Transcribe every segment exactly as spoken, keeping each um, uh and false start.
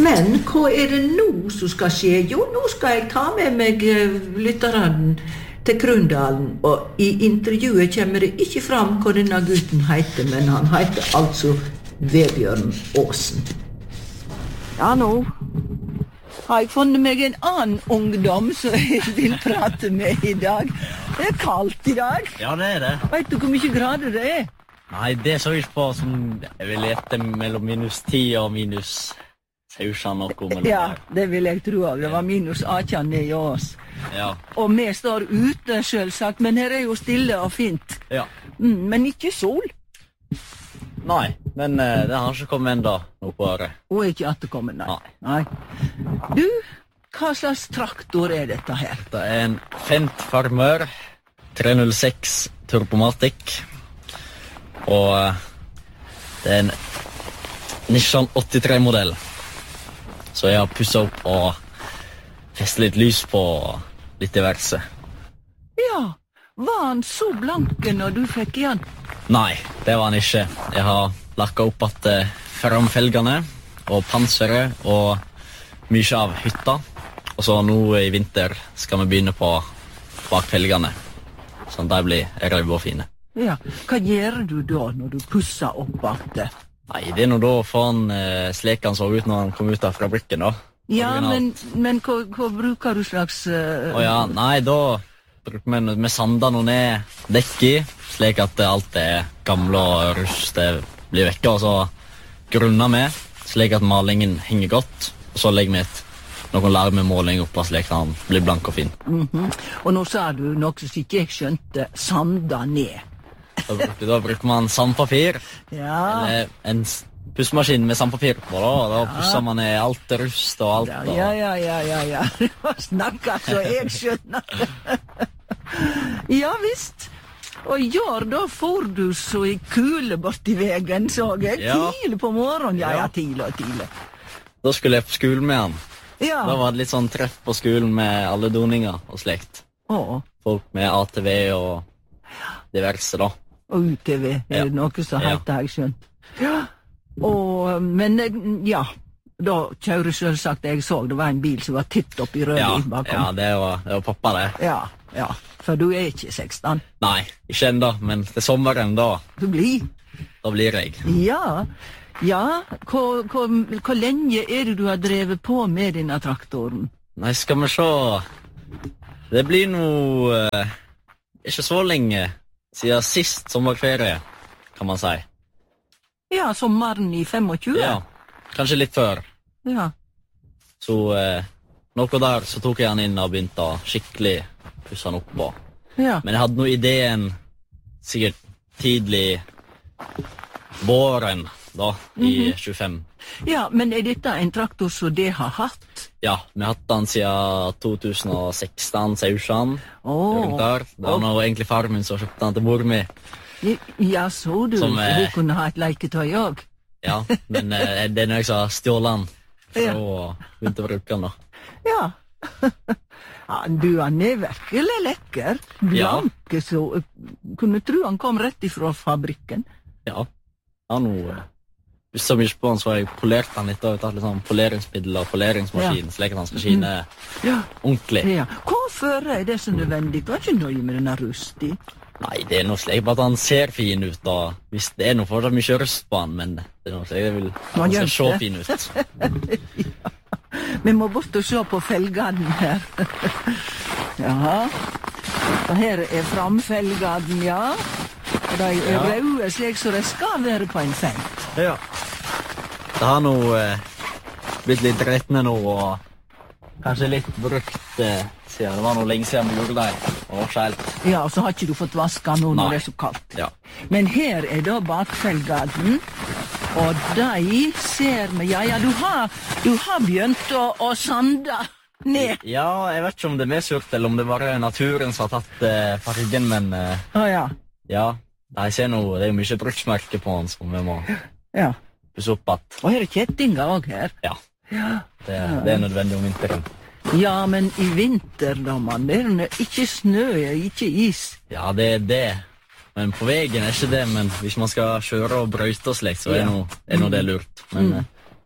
Sven, hva er det nå som skal skje? Jo, nå skal jeg ta med meg lytteren til Krundalen, og i intervjuet kommer det ikke fram hva denne gutten heter, men han heter altså Vebjørn Aasen. Ja, nå har jeg funnet meg en annen ungdom som jeg vil prate med i dag. Det er kaldt i dag. Ja, det er det. Vet du hvor mye grader det er? Nei, det så jeg ikke på som jeg vil gjette mellom minus ti og minus sausan og mellom Ja, det vil jeg tro av. Det var minus atten ned i oss. Ja. Og vi står ute, selvsagt, men her er jo stille og fint. Ja. Mm, men ikke sol. Nei, men uh, det har ikke kommet enda noe på året. Og ikke at det kommer, nei. Nei. nei. Du, hva slags traktor er dette her? Det er en Fendt Farmer tre null seks Turbomatic. Og uh, det er en Nissan åttitre-modell. Så jeg har pusset opp og festet litt lys på litt diverse. Ja, var han så blanke når du fikk igjen? Nei, det var han ikke. Jeg har lakket opp at uh, framfelgene og panseret og mye av hytta. Og så nå i vinter skal vi begynne på bakfelgene, sånn at de blir røde og fine. Ja, hva gjør du da når du pusser opp alt det? Nei, det er nå da for han eh, slik han så ut når han kom ut av fabrikken da. Ja, men, men hva, hva bruker du slags... Uh... Å ja, nei, da bruker vi med sander noe ned dekk i, slik at alt er gamle og rust blir vekke, og så grunner vi, slik at malingen henger godt, og så legger vi et noen larmemåling oppe, slik at han blir blank og fin. Mm-hmm. Og nå sa du noe som ikke jeg skjønte, sander ned. Da bruker, da bruker man sandpapir, ja. Eller en pussmaskin med sandpapir på, da, og da ja. Pusser man i alt rust og alt. Ja, ja, ja, ja, ja, ja. Det snakker så jeg skjønner. Ja, visst. Og gjør da får du så i kule bort i vegen, så jeg. Ja. Tidlig på morgenen, ja, ja, tidlig og tidlig. Da skulle jeg på skolen med han. Ja. Da var det litt sånn treff på skolen med alle doninger og slekt. Åh. Folk med A T V og diverse, da. Og U T V, er ja. Det noe som heter, har jeg skjønt. Ja. Og, men, ja, da kjører selvsagt, jeg så, det var en bil som var titt opp i rød ja. bakom. Ja, det var, det var pappa, det. Ja, ja, for du er ikke seksten. Nei, ikke enda, men til sommeren da. Du blir? Da blir jeg. Ja, ja, hvor, hvor, hvor lenge er det du har drevet på med denne traktoren? Nei, skal vi se. Det blir noe, uh, ikke så lenge, siden sist sommerferie, kan man si. Ja, sommeren i tjuefem. Ja, kanskje litt før. Ja. Så uh, noe der, så tok jeg han inn og begynte å skikkelig pusse han opp på. Ja. Men jeg hadde noe ideen, sikkert tidlig våren, da, i mm-hmm. tjuefem. Ja, men er dette en traktor som det har hatt? Ja, vi har hatt den siden to tusen og seksten, Sausan. Åh. Det var nå egentlig far min som kjøpte den til mor mi. Ja, så du, som, eh, hun kunne ha et leketøy også. Ja, men eh, det er noe jeg som har stjålet den, for ja. å begynne å bruke den da. Ja. Ja, du, han er virkelig lekker. Blanke, ja. Så kunne tro han kom rett ifra fabrikken. Ja, han nå... Hvis så mye på han, så har jeg polert han litt, og tatt litt sånn poleringsmiddel og poleringsmaskin, ja. Slik at han skal skine ja. Ordentlig. Ja. Hvorfor er det så nødvendig? Du er ikke nøye med denne rust i? Nei, det er noe slik at han ser fin ut, da. Hvis det er noe for det er mye rust på han, men det er noe slik jeg vil han ser så fin ut. Ja. Vi må bort og se på felgene her. Ja. Og her er framfelgene, ja. Og de er ja. Røde, slik så det skal være på en Fendt. Ja. Det har nå eh, blitt litt rettende nå, og kanskje litt brukt eh, siden det var noe lenge siden vi gjorde det, og skjelt. Ja, og så har ikke du fått vaska nå når det er så kaldt. Ja. Men her er da bakfelgaden, og de ser vi, ja, ja, du har, du har begynt å, å sande ned. Ja, jeg vet ikke om det er medsurt, eller om det bare er naturen som har tatt eh, fargen, men... Eh, Å ja. Ja, jeg ser noe, det er jo mye bruksmerke på han som vi må... Ja. Pusse opp at. Og her er kjettinger også her. Ja. Ja. Det, det er nødvendig om vinteren. Ja, men i vinter, da, man, det er ikke snø, ikke is. Ja, det er det. Men på veien er ikke det, men hvis man skal kjøre og brøyte og slik, så er, ja. noe, er noe det lurt. Men mm.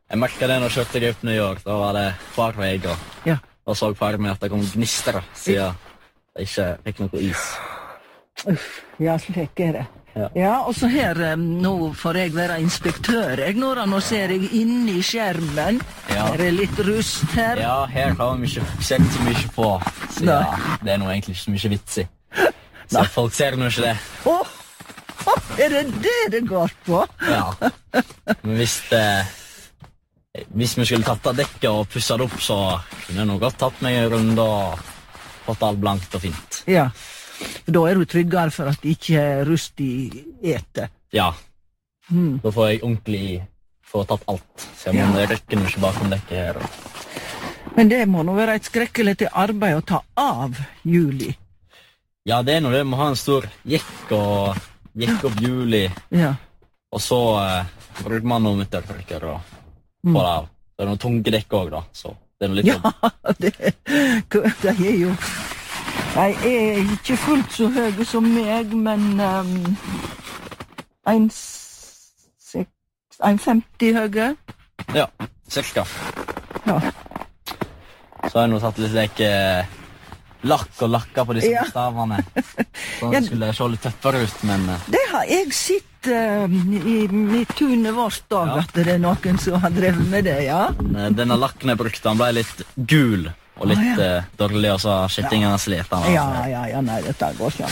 Jeg merket det når jeg kjørte ut New York, da var det hver vei, og, Ja. og så far med at det kom gnister, siden jeg ikke fikk noe is. Uff, ja, slik er det. Ja. Ja, og så her, eh, nå får jeg være inspektør, jeg, Nora, nå ser jeg inn i skjermen. Ja. Er det litt rust her? Ja, her har vi ikke sett så mye på, så Nei. ja, det er nå egentlig ikke så mye vits i. Så folk ser nå ikke det. Åh, åh, er det det det går på? Ja. Men hvis det... Hvis vi skulle tatt av dekket og pusset det opp, så kunne jeg nok godt tatt meg en runde og fått alt blankt og fint. Ja, da er du tryggere for at det ikke er rust i ete. Ja, Hmm. da får jeg ordentlig få tatt alt. Så jeg må rekke noe ikke bakom dekket her. Men det må nå være et skrekkelig til arbeid å ta av Juli. Ja, det er noe det. Vi må ha en stor jekk og jekk opp Juli, Ja. og så eh, bruker man noen muttertrykker og få det av. Det er noen tunge dekk også da, så det er noe litt Ja, det, det er jo... Jeg er ikke fullt så høy som meg, men um, en, seks, en femti høye. Ja, cirka. Ja. Så har jeg nå tatt litt leke lakk og lakka på disse Ja. stavene. Så Ja. det skulle se litt tøffere ut, men eh, Det har jeg sett uh, i, i tunet vårt òg, Ja. at det er noen som har drevet med det, ja. men, eh, denne lakken jeg brukte, han ble litt gul og litt Å, ja. eh, dårlig, og så har skittingen slet han. Ja, ja, ja, nei, dette går ikke.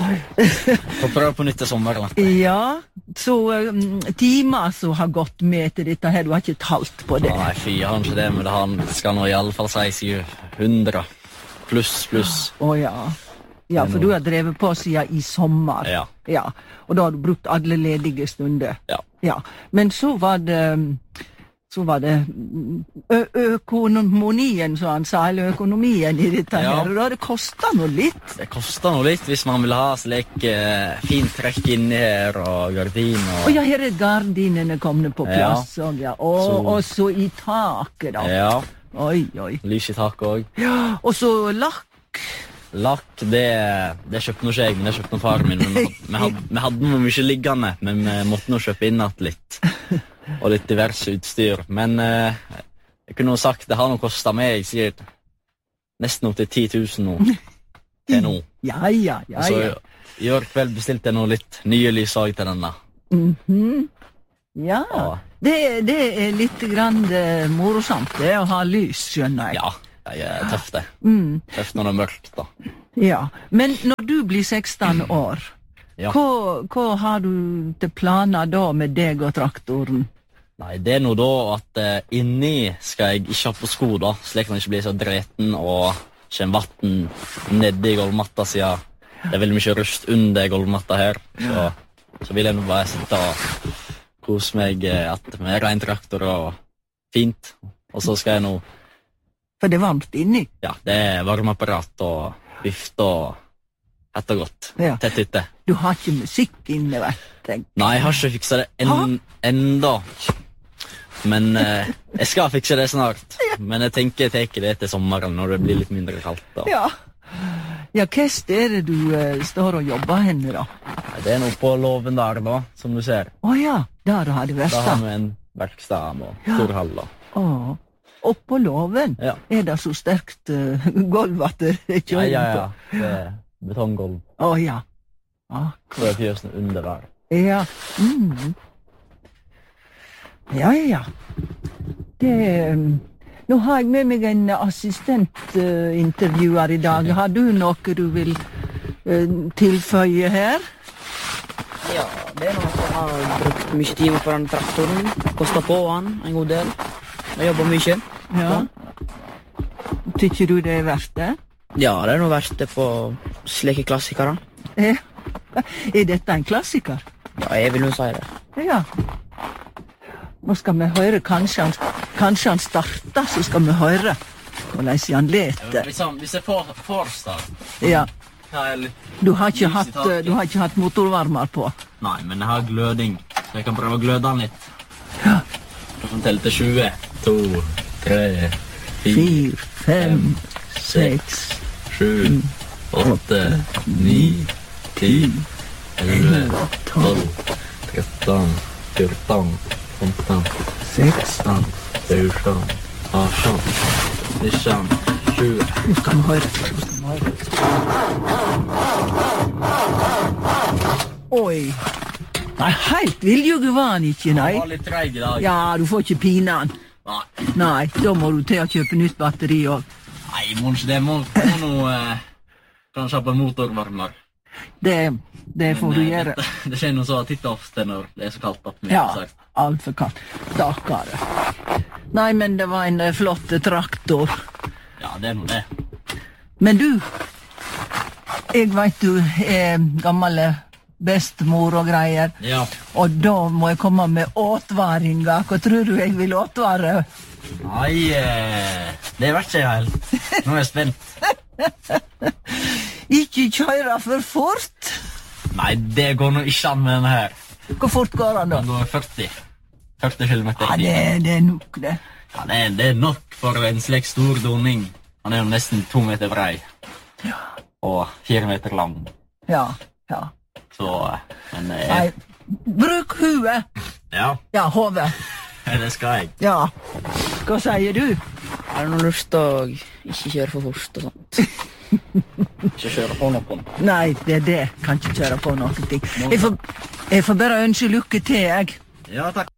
Får prøve på nytt til sommeren. Ja, så um, timer som har gått med til dette her, du har ikke talt på det. Nei, fy, jeg har ikke det, men det han skal nå i alle fall si syv hundre. Pluss, pluss. Å ja. Ja, for du har drevet på siden i sommer. Ja. Ja, og da har du brukt alle ledige stunder. Ja. Ja, men så var det, så var det ø økonomien, som han sa, eller økonomien i dette Ja. her, og da det kostet noe litt. Det koster noe litt hvis man vil ha slik eh, fint trekk inni her og gardin og... Og ja, her er gardinene kommet på Ja. plass, og ja, og, Så- og så i taket da. Ja, Oi, oi. lys i taket også. Ja, og så lakk. Lakk, det, det kjøpte nå ikke jeg, men det kjøpte nå faren min. Men vi hadde, vi hadde, vi hadde noe mye liggende, men vi måtte nå kjøpe inn at litt. Og litt diverse utstyr. Men eh, jeg kunne jo sagt, det har nå kostet meg, jeg sier, nesten opp til ti tusen nå. Til nå. Ja, ja, ja, Og så ja. i år kveld bestilte jeg nå litt nye lys også til denne. Mhm. Ja, Ja. det, det er litt grann eh, morosamt det å ha lys, skjønner jeg. Ja, det er tøft det. Mm, Tøft når det er mørkt da. ja. Men når du blir seksten år, Ja. hva, hva har du til planer da med deg og traktoren? Nei, det er nå da at eh, inni skal jeg ikke ha på sko da, slik at den ikke blir så dreten og kommer vatten nede i gulvmatta siden det er veldig mye rust under gulvmatta her. Så, så vil jeg nå bare sitte og kose meg eh, at med ren traktor og fint. Og så skal jeg nå, For det er varmt inni. ja, det er varmeapparat og vift og hett og godt. Ja. Tett hytte. Du har ikke musikk inne, vet jeg. Nei, jeg har ikke fikset det en, enda. Men eh, jeg skal fikse det snart. Men jeg tenker jeg tar det til sommeren når det blir litt mindre kaldt. Da. Ja. Ja, hva er det du eh, står og jobber henne da? Nei, det er noe på låven der da, som du ser. Å ja, der har det Da har vært. vi en verksted og stor hall. da. Å, oppå låven Ja. er det så sterkt uh, gulv at det er Ja, kjøring ja, på. ja. Det er betonggolv. Å ja. Ja. Så er fjøsene under der. Ja. Mm. Ja, ja, ja. Det um, Nå har jeg med meg en assistentintervjuer i dag. Har du noe du vil uh, tilføye her? Ja, det er noe at jeg har brukt mye timer på den traktoren. Kostet på han en god del. Jeg jobber mye. Ja. Tykker du det er verdt det? Ja, det er noe verdt det på slike klassikere. Eh, Er dette en klassiker? Ja, jeg vil jo si det. Ja. Nå skal vi høre, kanskje han, kanskje han starter, så skal vi høre hvordan han leter. Hvis, han, hvis jeg får, får start, Ja. har jeg litt... Du har ikke hatt, eh, du har ikke hatt motorvarmer på. Nei, men jeg har gløding, så jeg kan prøve å gløde den litt. Ja. Jeg kan telle til tjue. To, tre, fire, Fire, fem, seks, sju, åtte, ni, ti, elleve, tolv, tretten, fjorten, femten, seks, seksten, fjorton, arton, nitton, tjugo. Nå skal vi høre. Nå skal vi høre. Oi. Nei, helt viljuge var han ikke, nei. Han var litt treig i dag. Ja, du får ikke pine han. Nei. Nei, da må du til å kjøpe nytt batteri også. Nei, månns det må få noe... Eh, kanskje på en motorvarmer. Det, det får Men, du eh, gjøre. Dette, det skjer noe så titt ofte når det er så kaldt opp. Ja, alt for kaldt. Stakkare. Nei, men det var en eh, flott traktor. Ja, det er noe det. Men du, jeg vet du er gammel bestemor og greier, Ja. og da må jeg komme med åtvaringa. Hva tror du jeg vil åtvare? Nei, eh, det vet ikke jeg helt. Nå er jeg spent. Ikke kjøre for fort. Nei, det går nå ikke an med denne her. Hvor fort går han da? Den går førti. førti kilometer Ja, i det, timen. det er nok det. Ja, det er, det er nok for en slik stor doning. Han er jo nesten to meter brei. Ja, Og fire meter lang. ja, ja. Så, eh, men eh, Nei, bruk huet. ja, Ja, hodet. det skal jeg. Ja. Hva sier du? Har du noe lyst til å ikke kjøre for fort og sånt? Ikke kjøre på noen. Nei, det er det. Kan ikke kjøre på noen ting. Jeg får, jeg får bare ønske lykke til, jeg. Ja, takk.